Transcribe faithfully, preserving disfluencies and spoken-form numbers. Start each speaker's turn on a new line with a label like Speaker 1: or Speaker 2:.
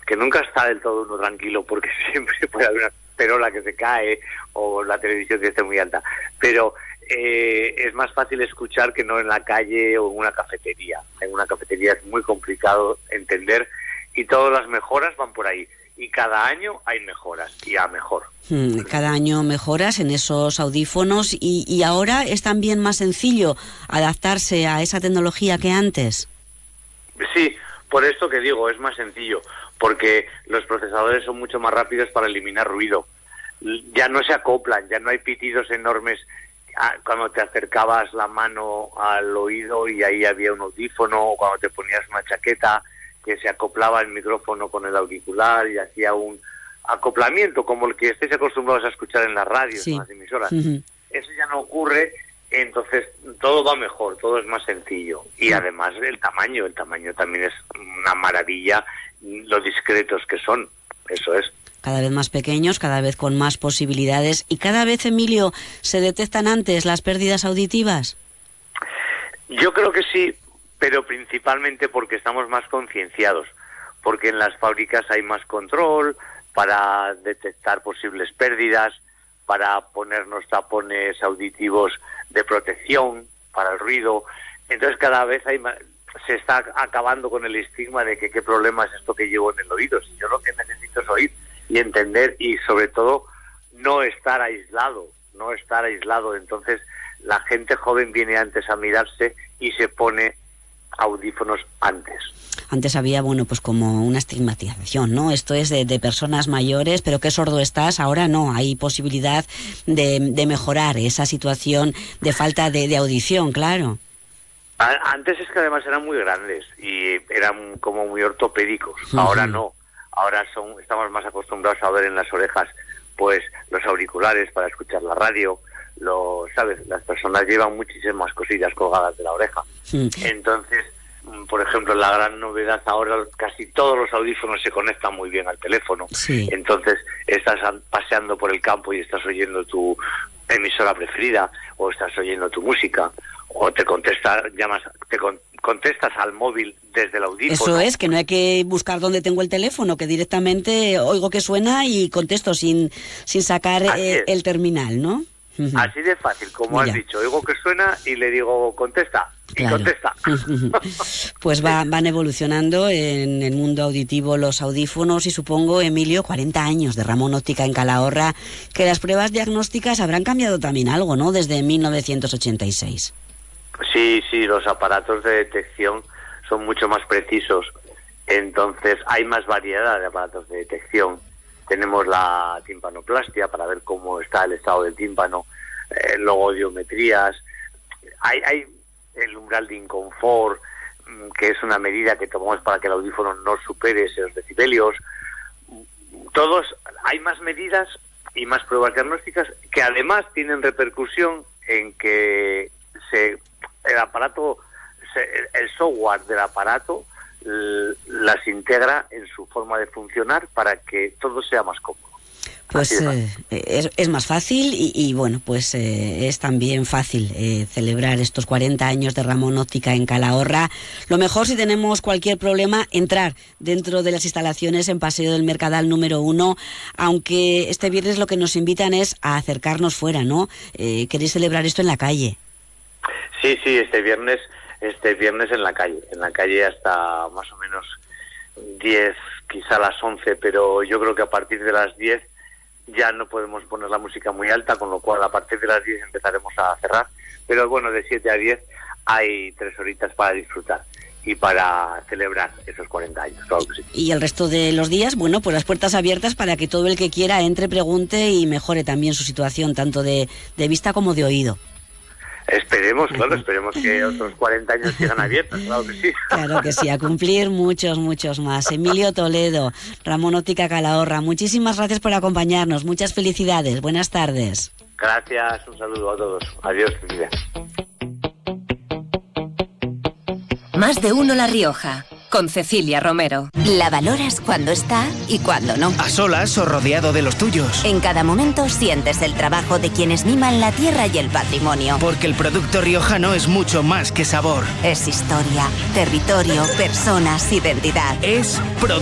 Speaker 1: que nunca está del todo uno tranquilo, porque siempre puede haber una perola que se cae o la televisión que esté muy alta, pero eh, es más fácil escuchar que no en la calle o en una cafetería. En una cafetería es muy complicado entender, y todas las mejoras van por ahí. Y cada año hay mejoras, y a mejor.
Speaker 2: Hmm, cada año mejoras en esos audífonos, y, y ahora es también más sencillo adaptarse a esa tecnología que antes.
Speaker 1: Sí, por esto que digo, es más sencillo, porque los procesadores son mucho más rápidos para eliminar ruido. Ya no se acoplan, ya no hay pitidos enormes cuando te acercabas la mano al oído y ahí había un audífono, o cuando te ponías una chaqueta que se acoplaba el micrófono con el auricular y hacía un acoplamiento como el que estéis acostumbrados a escuchar en las radios, sí, en las emisoras. Uh-huh. Eso ya no ocurre, entonces todo va mejor, todo es más sencillo. Y además el tamaño, el tamaño también es una maravilla, lo discretos que son, eso es.
Speaker 2: Cada vez más pequeños, cada vez con más posibilidades, y cada vez, Emilio, ¿se detectan antes las pérdidas auditivas?
Speaker 1: Yo creo que sí, pero principalmente porque estamos más concienciados, porque en las fábricas hay más control para detectar posibles pérdidas, para ponernos tapones auditivos de protección para el ruido. Entonces cada vez hay más, se está acabando con el estigma de que qué problema es esto que llevo en el oído. Si yo lo que necesito es oír y entender, y sobre todo no estar aislado, no estar aislado. Entonces la gente joven viene antes a mirarse y se pone audífonos antes.
Speaker 2: Antes había, bueno, pues como una estigmatización, ¿no? Esto es de, de personas mayores, pero qué sordo estás. Ahora no, hay posibilidad de, de mejorar esa situación de falta de, de audición, claro.
Speaker 1: Antes es que además eran muy grandes y eran como muy ortopédicos. Uh-huh. Ahora no. Ahora son, estamos más acostumbrados a ver en las orejas, pues, los auriculares para escuchar la radio. Lo, ¿sabes? Las personas llevan muchísimas cosillas colgadas de la oreja. Sí. Entonces, por ejemplo, la gran novedad ahora, casi todos los audífonos se conectan muy bien al teléfono. Sí. Entonces, estás paseando por el campo y estás oyendo tu emisora preferida, o estás oyendo tu música, o te contestas, llamas, te con, contestas al móvil desde el audífono.
Speaker 2: Eso es, que no hay que buscar dónde tengo el teléfono, que directamente oigo que suena y contesto sin, sin sacar eh, el terminal, ¿no?
Speaker 1: Así de fácil, como Mira. has dicho, oigo que suena y le digo contesta, y claro. contesta.
Speaker 2: Pues va, van evolucionando en el mundo auditivo los audífonos, y supongo, Emilio, cuarenta años de Ramón Óptica en Calahorra, que las pruebas diagnósticas habrán cambiado también algo, ¿no?, desde mil novecientos ochenta y seis.
Speaker 1: Sí, sí, los aparatos de detección son mucho más precisos, entonces hay más variedad de aparatos de detección. Tenemos la timpanoplastia para ver cómo está el estado del tímpano, eh, logodiometrías, hay, hay el umbral de inconfort, que es una medida que tomamos para que el audífono no supere esos decibelios. Todos, hay más medidas y más pruebas diagnósticas que además tienen repercusión en que se, el aparato, se, el software del aparato las integra en su forma de funcionar para que todo sea más cómodo.
Speaker 2: Pues eh, es, es más fácil y, y bueno, pues eh, es también fácil eh, celebrar estos cuarenta años de Ramón Óptica en Calahorra. Lo mejor, si tenemos cualquier problema, entrar dentro de las instalaciones en Paseo del Mercadal número uno, aunque este viernes lo que nos invitan es a acercarnos fuera, ¿no? Eh, ¿Queréis celebrar esto en la calle?
Speaker 1: Sí, sí, este viernes Este viernes en la calle, en la calle hasta más o menos diez, quizá las once, pero yo creo que a partir de las diez ya no podemos poner la música muy alta, con lo cual a partir de las diez empezaremos a cerrar, pero bueno, de siete a diez hay tres horitas para disfrutar y para celebrar esos cuarenta años, claro que sí.
Speaker 2: Y el resto de los días, bueno, pues las puertas abiertas para que todo el que quiera entre, pregunte y mejore también su situación, tanto de, de vista como de oído.
Speaker 1: Esperemos, claro, esperemos que otros cuarenta años sigan abiertos, claro que sí.
Speaker 2: Claro que sí, a cumplir muchos, muchos más. Emilio Toledo, Ramón Óptica Calahorra, muchísimas gracias por acompañarnos, muchas felicidades, buenas tardes.
Speaker 1: Gracias, un saludo a todos, adiós, felicidades.
Speaker 3: Más de uno La Rioja, con Cecilia Romero. La valoras cuando está y cuando no.
Speaker 4: A solas o rodeado de los tuyos.
Speaker 3: En cada momento sientes el trabajo de quienes miman la tierra y el patrimonio.
Speaker 4: Porque el producto riojano es mucho más que sabor.
Speaker 3: Es historia, territorio, personas, identidad.
Speaker 4: Es producto.